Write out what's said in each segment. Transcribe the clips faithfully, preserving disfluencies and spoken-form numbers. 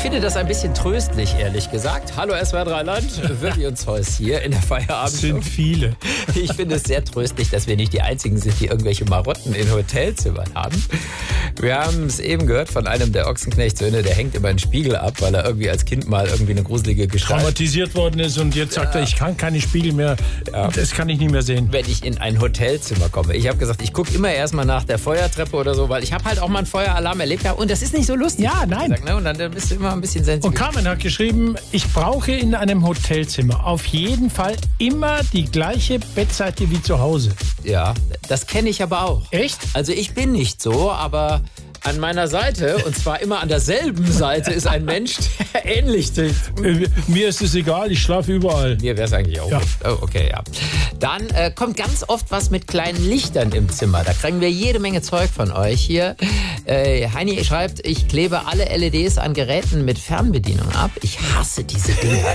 finde das ein bisschen tröstlich, ehrlich gesagt. Hallo S W R drei Land, Wirbi und Zeus hier in der Feierabend. Es sind viele. Ich finde es sehr tröstlich, dass wir nicht die Einzigen sind, die irgendwelche Marotten in Hotelzimmern haben. Wir haben es eben gehört von einem der Ochsenknechtssöhne, der hängt immer einen Spiegel ab, weil er irgendwie als Kind mal irgendwie eine gruselige Gestalt... traumatisiert worden ist und jetzt sagt ja. er, ich kann keine Spiegel mehr, ja. das kann ich nicht mehr sehen. Wenn ich in ein Hotelzimmer komme. Ich habe gesagt, ich gucke immer erstmal nach der Feuertreppe oder so, weil ich habe halt auch mal einen Feueralarm erlebt und das ist nicht so lustig. Ja, nein. Gesagt, ne? Und dann bist du immer ein bisschen sensibel. Und Carmen hat geschrieben, ich brauche in einem Hotelzimmer auf jeden Fall immer die gleiche Bettseite wie zu Hause. Ja, das kenne ich aber auch. Echt? Also ich bin nicht so, aber an meiner Seite, und zwar immer an derselben Seite, ist ein Mensch, der ähnlich tickt. Äh, mir ist es egal, ich schlafe überall. Mir wäre es eigentlich auch. Ja. Oh, okay, ja. Dann äh, kommt ganz oft was mit kleinen Lichtern im Zimmer. Da kriegen wir jede Menge Zeug von euch hier. Äh, Heini schreibt, ich klebe alle L E Ds an Geräten mit Fernbedienung ab. Ich hasse diese Dinger.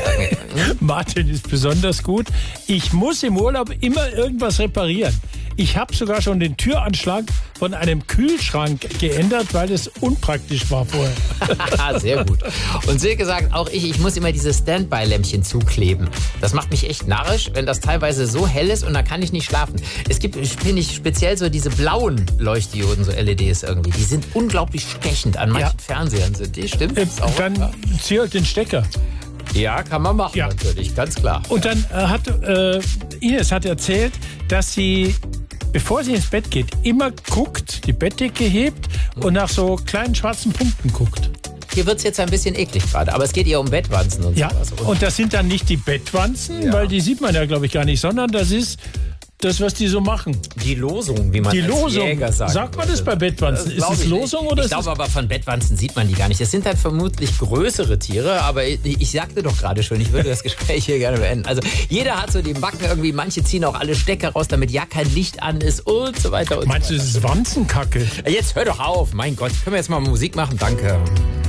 Martin ist besonders gut. Ich muss im Urlaub immer irgendwas reparieren. Ich habe sogar schon den Türanschlag von einem Kühlschrank geändert, weil es unpraktisch war vorher. Sehr gut. Und Silke sagt, auch ich, ich muss immer diese Standby-Lämpchen zukleben. Das macht mich echt narrisch, wenn das teilweise so hell ist und dann kann ich nicht schlafen. Es gibt, finde ich, speziell so diese blauen Leuchtdioden, so L E Ds irgendwie. Die sind unglaublich stechend. An manchen ja. Fernsehern sind die. Stimmt? Äh, dann zieh halt den Stecker. Ja, kann man machen, ja. natürlich, ganz klar. Und dann äh, hat äh, Ines hat erzählt, dass sie, bevor sie ins Bett geht, immer guckt, die Bettdecke hebt und nach so kleinen schwarzen Punkten guckt. Hier wird es jetzt ein bisschen eklig gerade, aber es geht ihr um Bettwanzen und ja. sowas. Und, und das sind dann nicht die Bettwanzen, ja. weil die sieht man ja, glaube ich, gar nicht, sondern das ist das, was die so machen. Die Losung, wie man die als Losung. Jäger sagt. Sagt man das bei Bettwanzen? Das ist es Losung nicht. oder ich ist glaube aber, von Bettwanzen sieht man die gar nicht. Das sind halt vermutlich größere Tiere, aber ich, ich sagte doch gerade schon, ich würde das Gespräch hier gerne beenden. Also jeder hat so die Backen irgendwie, manche ziehen auch alle Stecker raus, damit ja kein Licht an ist und so weiter und Meinst so weiter. du, das ist Wanzenkacke? Jetzt hör doch auf, mein Gott. Können wir jetzt mal Musik machen? Danke.